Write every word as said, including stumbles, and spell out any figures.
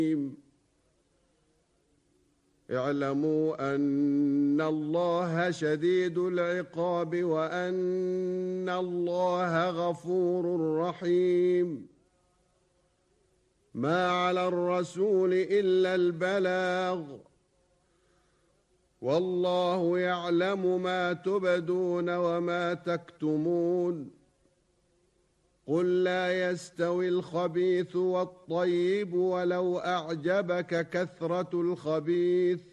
اعلموا أن الله شديد العقاب وأن الله غفور رحيم. ما على الرسول إلا البلاغ، والله يعلم ما تبدون وما تكتمون. قل لا يستوي الخبيث والطيب ولو أعجبك كثرة الخبيث،